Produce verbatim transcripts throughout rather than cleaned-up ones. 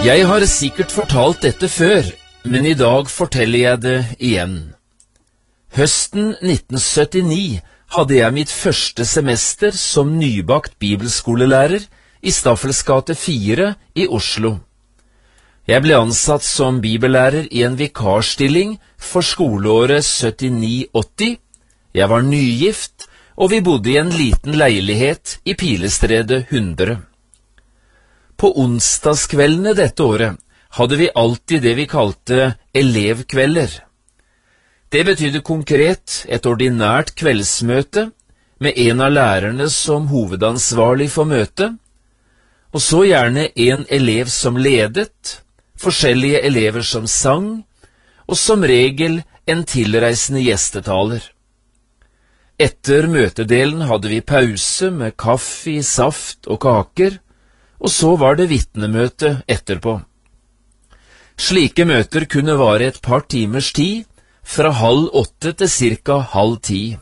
Jeg har sikkert fortalt dette før, men i dag forteller jeg det igjen. Høsten nitten syttini hadde jeg mitt første semester som nybakt bibelskolelærer i Staffels gate fire i Oslo. Jeg ble ansatt som bibellærer i en vikarstilling for skoleåret syttini åtti. Jeg var nygift, og vi bodde i en liten leilighet i Pilestredet hundre. På onsdagskveldene dette året hadde vi alltid det vi kalte elevkvelder. Det betydde konkret et ordinært kveldsmøte med en av lærerne som hovedansvarlig for møtet, og så gjerne en elev som ledet, forskjellige elever som sang, og som regel en tilreisende gjestetaler. Etter møtedelen hadde vi pause med kaffe, saft og kaker, og så var det vitnemøte etterpå. Slike møter kunne vare et par timers tid, fra halv åtte til cirka halv ti.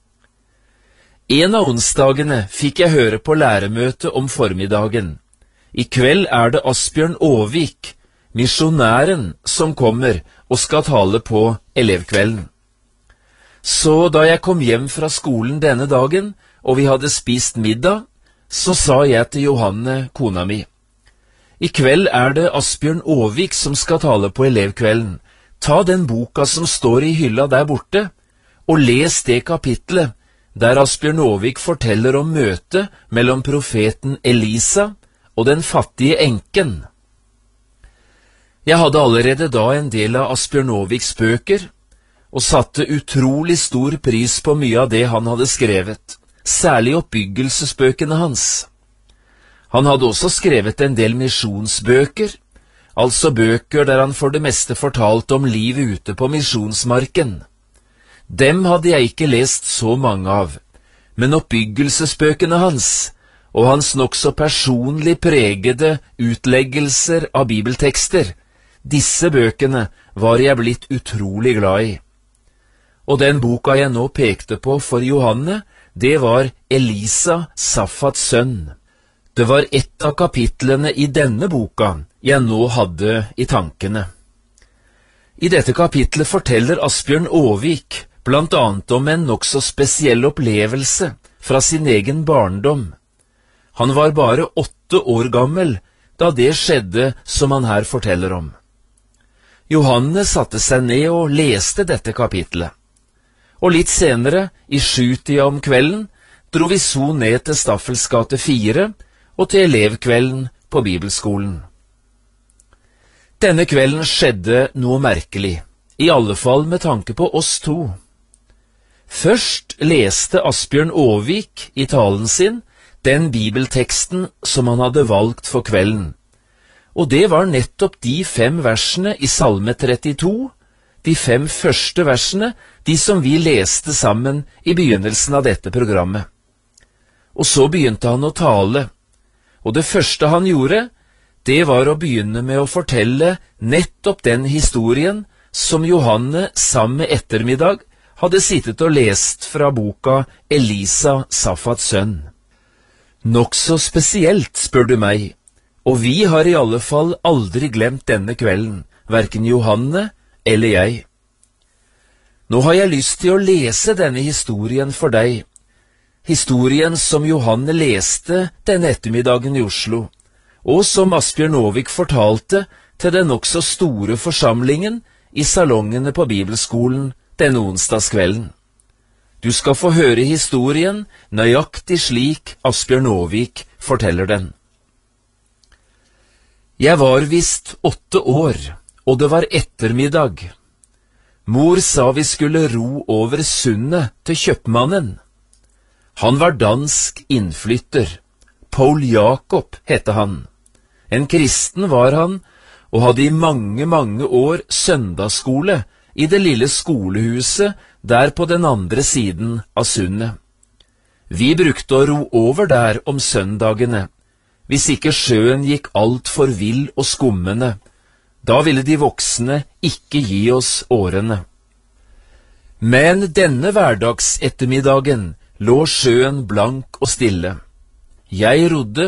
En av onsdagene fikk jeg høre på læremøte om formiddagen. I kveld er det Asbjørn Aavik, misjonæren, som kommer og skal tale på elevkvelden. Så da jeg kom hjem fra skolen denne dagen, og vi hadde spist middag, så sa jeg til Johanne, kona mi, i kveld er det Asbjørn Aavik som skal tale på elevkvelden. Ta den boka som står i hylla der borte, og les det kapitlet der Asbjørn Aavik forteller om møtet mellom profeten Elisa og den fattige enken. Jeg hadde allerede da en del av Asbjørn Aaviks bøker, og satte utrolig stor pris på mye av det han hadde skrevet, særlig oppbyggelsesbøkene hans. Han hadde også skrevet en del misjonsbøker, altså bøker der han for det meste fortalte om livet ute på misjonsmarken. Dem hadde jeg ikke lest så mange av, men oppbyggelsesbøkene hans, og hans nokså personlig pregede utleggelser av bibeltekster, disse bøkene var jeg blitt utrolig glad i. Og den boka jeg nå pekte på for Johanne, det var Elisa, Safats sønn. Det var ett av kapitlene i denne boka jeg nå hadde i tankene. I dette kapitlet forteller Asbjørn Aavik blant annet om en nokså spesiell opplevelse fra sin egen barndom. Han var bare åtte år gammel da det skjedde som han her forteller om. Johanne satte seg ned og leste dette kapitlet. Og litt senere, i sjutida om kvelden, dro vi så ned til Staffels gate fire og til elevkvelden på bibelskolen. Denne kvelden skjedde noe merkelig, i alle fall med tanke på oss to. Først leste Asbjørn Aavik i talen sin den bibelteksten som han hadde valgt for kvelden, og det var nettopp de fem versene i Salme trettito, de fem første versene, de som vi leste sammen i begynnelsen av dette programmet. Og så begynte han å tale, og det første han gjorde, det var å begynne med å fortelle nettopp den historien som Johanne samme ettermiddag hadde sittet og lest fra boka Elisa, Safats sønn. Nokså spesielt, spør du meg, og vi har i alle fall aldri glemt denne kvelden, hverken Johanne eller jeg. Nå har jeg lyst til å lese denne historien for deg, historien som Johanne leste denne ettermiddagen i Oslo, og som Asbjørn Aavik fortalte til den nokså store forsamlingen i salongene på bibelskolen denne onsdagskvelden. Du skal få høre historien nøyaktig slik Asbjørn Aavik forteller den. Jeg var visst åtte år, og det var ettermiddag. Mor sa vi skulle ro over sundet til kjøpmannen. Han var dansk innflytter. Paul Jakob hette han. En kristen var han, og hadde i mange, mange år søndagsskole i det lille skolehuset der på den andre siden av sundet. Vi brukte å ro over der om søndagene, hvis ikke sjøen gikk alt for vill og skummende. Da ville de voksne ikke gi oss årene. Men denne hverdagsettermiddagen lå sjøen blank og stille. Jeg rodde